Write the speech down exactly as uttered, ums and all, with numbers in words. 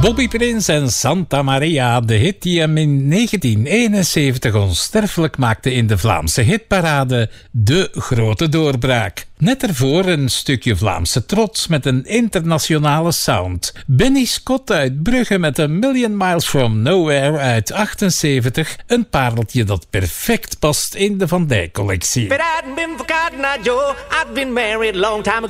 Bobby Prince en Santa Maria, de hit die hem in negentien eenenzeventig onsterfelijk maakte in de Vlaamse hitparade, de grote doorbraak. Net ervoor een stukje Vlaamse trots met een internationale sound. Benny Scott uit Brugge met A Million Miles From Nowhere uit achtenzeventig, een pareltje dat perfect past in de Van Dijk collectie.